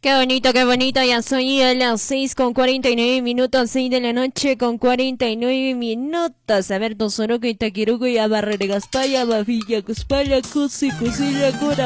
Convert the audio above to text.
qué bonito, ya soy a las 6:49, 6 de la noche con 49 minutos. A ver, Tosoroco y Takiruko y Abarregaspaya, Bafilla, Cuspala, Cusi, Cusilla, Cura.